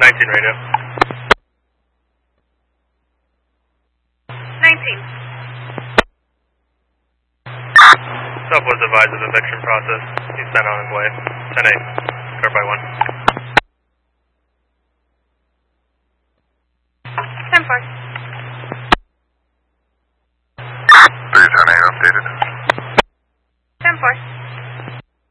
19 radio. 19. Sub was advised of eviction process. He's sent on his way. 10-8. Clear by 1.